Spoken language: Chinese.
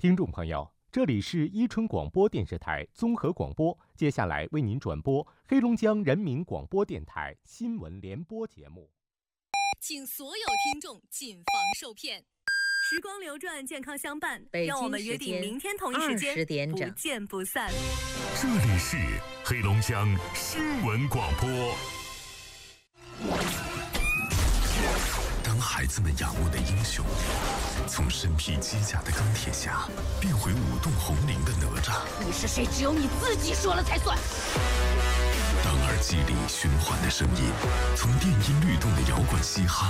听众朋友，这里是伊春广播电视台综合广播，接下来为您转播黑龙江人民广播电台新闻联播节目。 请所有听众谨防受骗。时光流转，健康相伴，让我们约定明天同一时间 20点整不见不散。 这里是黑龙江新闻广播。当孩子们仰慕的英雄从身披机甲的钢铁侠变回舞动红绫的哪吒， 你是谁只有你自己说了才算。 当耳机里循环的声音从电音律动的摇滚嘻哈